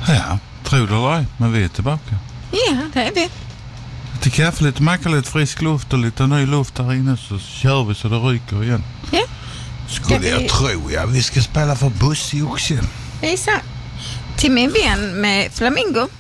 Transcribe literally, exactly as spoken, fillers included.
Ja, tror det eller ej, men vi är tillbaka. Ja, det är vi. Lite kaffe, lite macka, lite frisk luft och lite ny luft här inne, så kör vi så det ryker igen. Ja. Skulle vi... jag tro, ja. Vi ska spela för Bussi också. Visa. Till min vän med Flamingo.